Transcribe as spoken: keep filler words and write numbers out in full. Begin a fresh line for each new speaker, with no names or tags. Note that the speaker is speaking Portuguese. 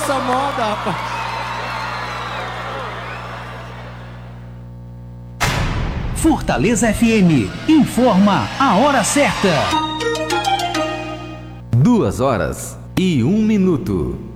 essa moda, rapaz.
Fortaleza F M informa a hora certa.
Duas horas e um minuto.